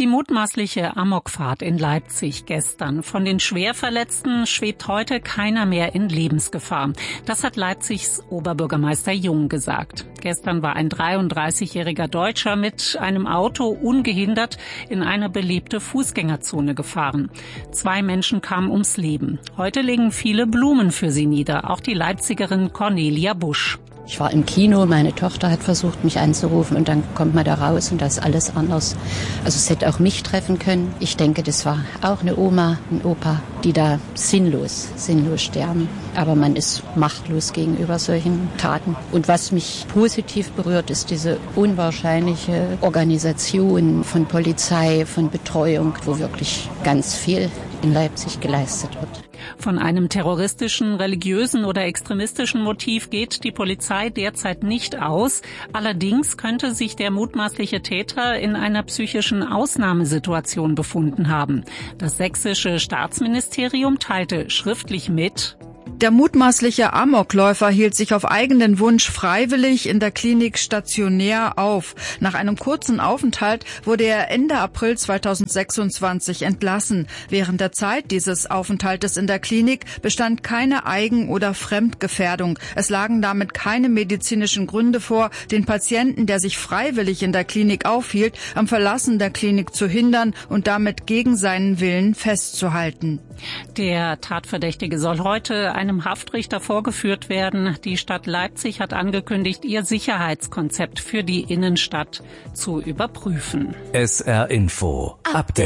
Die mutmaßliche Amokfahrt in Leipzig gestern. Von den Schwerverletzten schwebt heute keiner mehr in Lebensgefahr. Das hat Leipzigs Oberbürgermeister Jung gesagt. Gestern war ein 33-jähriger Deutscher mit einem Auto ungehindert in eine belebte Fußgängerzone gefahren. 2 Menschen kamen ums Leben. Heute legen viele Blumen für sie nieder, auch die Leipzigerin Cornelia Busch. Ich war im Kino, meine Tochter hat versucht, mich anzurufen und dann kommt man da raus und da ist alles anders. Also es hätte auch mich treffen können. Ich denke, das war auch eine Oma, ein Opa, die da sinnlos sterben. Aber man ist machtlos gegenüber solchen Taten. Und was mich positiv berührt, ist diese unwahrscheinliche Organisation von Polizei, von Betreuung, wo wirklich ganz viel in Leipzig geleistet wird. Von einem terroristischen, religiösen oder extremistischen Motiv geht die Polizei derzeit nicht aus. Allerdings könnte sich der mutmaßliche Täter in einer psychischen Ausnahmesituation befunden haben. Das sächsische Staatsministerium teilte schriftlich mit: Der mutmaßliche Amokläufer hielt sich auf eigenen Wunsch freiwillig in der Klinik stationär auf. Nach einem kurzen Aufenthalt wurde er Ende April 2026 entlassen. Während der Zeit dieses Aufenthaltes in der Klinik bestand keine Eigen- oder Fremdgefährdung. Es lagen damit keine medizinischen Gründe vor, den Patienten, der sich freiwillig in der Klinik aufhielt, am Verlassen der Klinik zu hindern und damit gegen seinen Willen festzuhalten. Der Tatverdächtige soll heute einem Haftrichter vorgeführt werden. Die Stadt Leipzig hat angekündigt, ihr Sicherheitskonzept für die Innenstadt zu überprüfen. SR Info Update.